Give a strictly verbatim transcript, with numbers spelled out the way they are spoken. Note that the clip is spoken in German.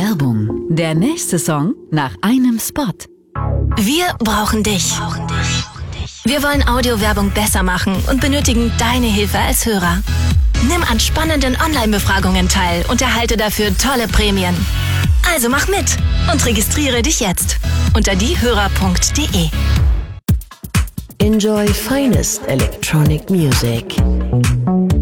Werbung. Der nächste Song nach einem Spot. Wir brauchen dich. Wir wollen Audiowerbung besser machen und benötigen deine Hilfe als Hörer. Nimm an spannenden Online-Befragungen teil und erhalte dafür tolle Prämien. Also mach mit und registriere dich jetzt unter diehörer punkt de. Enjoy finest electronic music.